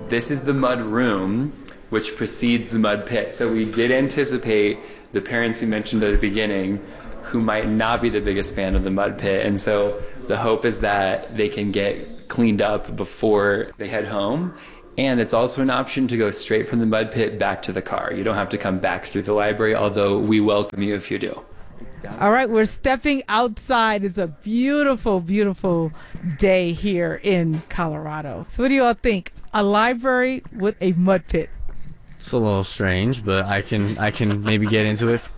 this is the mud room, which precedes the mud pit. So we did anticipate the parents we mentioned at the beginning who might not be the biggest fan of the mud pit. And so the hope is that they can get cleaned up before they head home. And it's also an option to go straight from the mud pit back to the car. You don't have to come back through the library, although we welcome you if you do. All right, we're stepping outside. It's a beautiful, beautiful day here in Colorado. So what do you all think? A library with a mud pit? It's a little strange, but I can maybe get into it.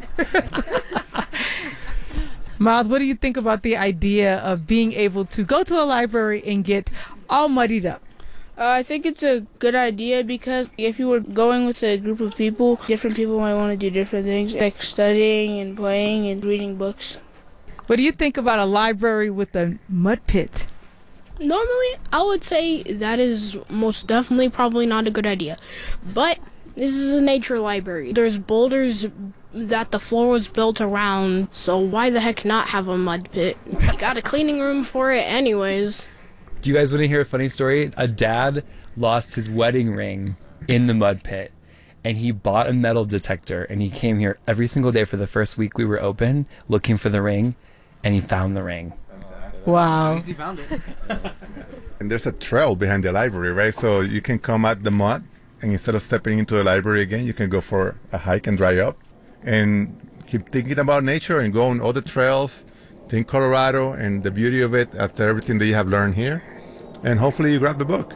Miles, what do you think about the idea of being able to go to a library and get all muddied up? I think it's a good idea because if you were going with a group of people, different people might want to do different things, like studying and playing and reading books. What do you think about a library with a mud pit? Normally, I would say that is most definitely probably not a good idea. But this is a nature library. There's boulders that the floor was built around, so why the heck not have a mud pit? You got a cleaning room for it anyways. Do you guys want to hear a funny story? A dad lost his wedding ring in the mud pit, and he bought a metal detector, and he came here every single day for the first week we were open looking for the ring, and he found the ring. Wow. At least he found it. And there's a trail behind the library, right? So you can come at the mud, and instead of stepping into the library again, you can go for a hike and dry up and keep thinking about nature and go on all the trails in Colorado and the beauty of it after everything that you have learned here. And hopefully you grab the book.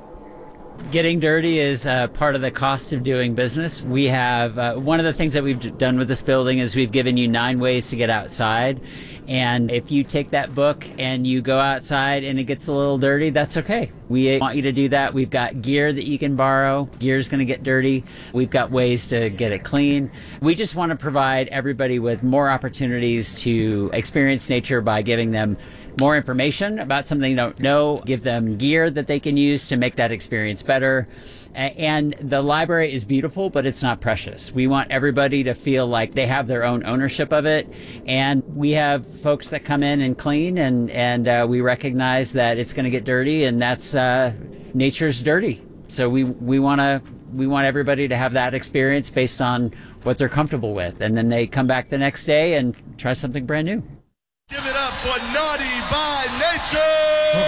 Getting dirty is part of the cost of doing business. We have one of the things that we've done with this building is we've given you 9 ways to get outside. And if you take that book and you go outside and it gets a little dirty, that's okay. We want you to do that. We've got gear that you can borrow. Gear's going to get dirty. We've got ways to get it clean. We just want to provide everybody with more opportunities to experience nature by giving them more information about something they don't know, give them gear that they can use to make that experience better. And the library is beautiful, but it's not precious. We want everybody to feel like they have their own ownership of it. And we have folks that come in and clean, and we recognize that it's going to get dirty, and that's nature's dirty. So we want everybody to have that experience based on what they're comfortable with. And then they come back the next day and try something brand new. Give it up for Naughty by Nature!